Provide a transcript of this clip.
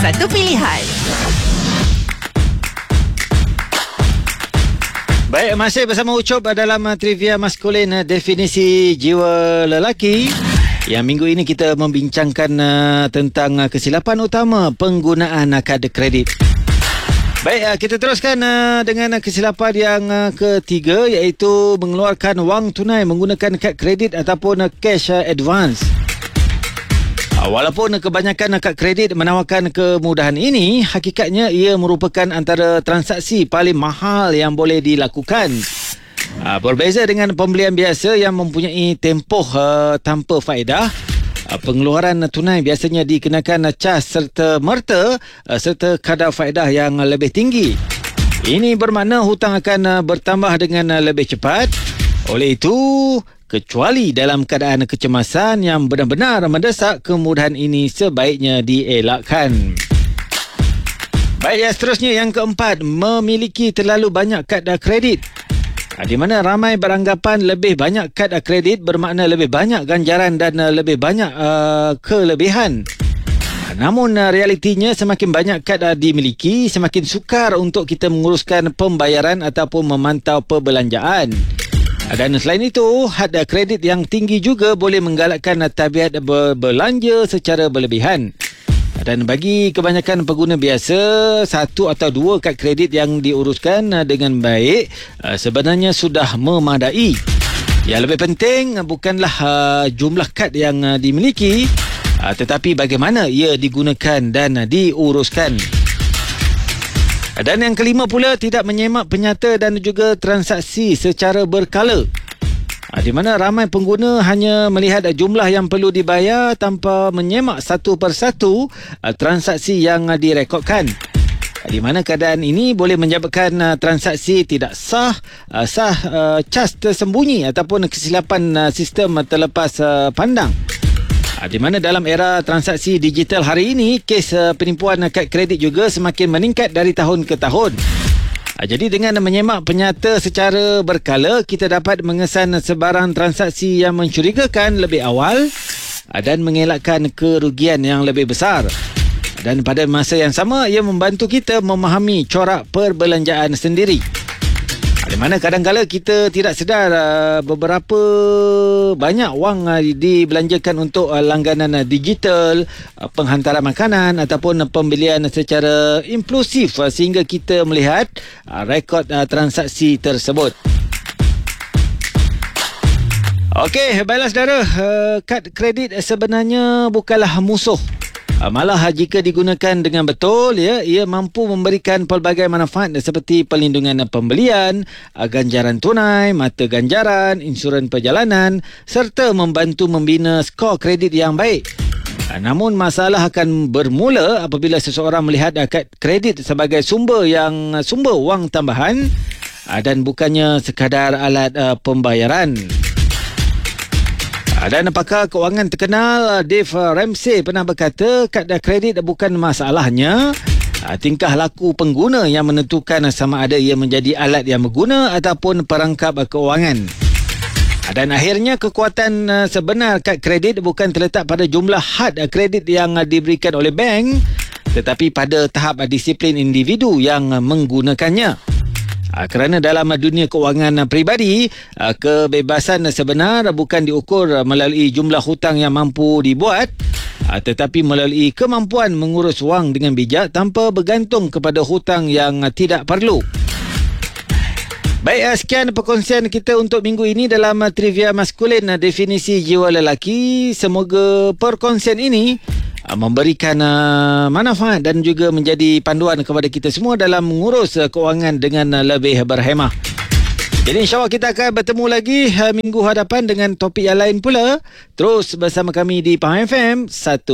satu pilihan. Baik, masih bersama Ucup dalam trivia maskulin definisi jiwa lelaki. Yang minggu ini kita membincangkan tentang kesilapan utama penggunaan kad kredit. Baik, kita teruskan dengan kesilapan yang ketiga, iaitu mengeluarkan wang tunai menggunakan kad kredit ataupun cash advance. Walaupun kebanyakan kad kredit menawarkan kemudahan ini, hakikatnya ia merupakan antara transaksi paling mahal yang boleh dilakukan. Berbeza dengan pembelian biasa yang mempunyai tempoh tanpa faedah, pengeluaran tunai biasanya dikenakan cas serta merta serta kadar faedah yang lebih tinggi. Ini bermakna hutang akan bertambah dengan lebih cepat. Oleh itu, kecuali dalam keadaan kecemasan yang benar-benar mendesak, kemudahan ini sebaiknya dielakkan. Baik, yang seterusnya yang keempat, memiliki terlalu banyak kad kredit. Di mana ramai beranggapan lebih banyak kad kredit bermakna lebih banyak ganjaran dan lebih banyak kelebihan. Namun realitinya, semakin banyak kad dimiliki, semakin sukar untuk kita menguruskan pembayaran ataupun memantau perbelanjaan. Dan selain itu, had kredit yang tinggi juga boleh menggalakkan tabiat berbelanja secara berlebihan. Dan bagi kebanyakan pengguna biasa, satu atau dua kad kredit yang diuruskan dengan baik sebenarnya sudah memadai. Yang lebih penting bukanlah jumlah kad yang dimiliki, tetapi bagaimana ia digunakan dan diuruskan. Dan yang kelima pula, tidak menyemak penyata dan juga transaksi secara berkala. Di mana ramai pengguna hanya melihat jumlah yang perlu dibayar tanpa menyemak satu persatu transaksi yang direkodkan. Di mana keadaan ini boleh menyebabkan transaksi tidak sah, cas tersembunyi ataupun kesilapan sistem terlepas pandang. Di mana dalam era transaksi digital hari ini, kes penipuan kad kredit juga semakin meningkat dari tahun ke tahun. Jadi dengan menyemak penyata secara berkala, kita dapat mengesan sebarang transaksi yang mencurigakan lebih awal dan mengelakkan kerugian yang lebih besar. Dan pada masa yang sama, ia membantu kita memahami corak perbelanjaan sendiri. Di mana kadang-kala kita tidak sedar beberapa banyak wang dibelanjakan untuk langganan digital, penghantaran makanan ataupun pembelian secara impulsif, sehingga kita melihat rekod transaksi tersebut. Okey, baiklah saudara, kad kredit sebenarnya bukanlah musuh. Malah jika digunakan dengan betul, ia mampu memberikan pelbagai manfaat seperti perlindungan pembelian, ganjaran tunai, mata ganjaran, insurans perjalanan serta membantu membina skor kredit yang baik. Namun masalah akan bermula apabila seseorang melihat kad kredit sebagai sumber wang tambahan dan bukannya sekadar alat pembayaran. Dan pakar kewangan terkenal Dave Ramsey pernah berkata, kad kredit bukan masalahnya, tingkah laku pengguna yang menentukan sama ada ia menjadi alat yang berguna ataupun perangkap kewangan. Dan akhirnya, kekuatan sebenar kad kredit bukan terletak pada jumlah had kredit yang diberikan oleh bank, tetapi pada tahap disiplin individu yang menggunakannya. Kerana dalam dunia kewangan peribadi, kebebasan sebenar bukan diukur melalui jumlah hutang yang mampu dibuat, tetapi melalui kemampuan mengurus wang dengan bijak tanpa bergantung kepada hutang yang tidak perlu. Baik, sekian perkongsian kita untuk minggu ini dalam trivia maskulin definisi jiwa lelaki. Semoga perkongsian ini memberikan manfaat dan juga menjadi panduan kepada kita semua dalam mengurus kewangan dengan lebih berhemah. Jadi insyaAllah kita akan bertemu lagi minggu hadapan dengan topik yang lain pula. Terus bersama kami di Pahang FM 1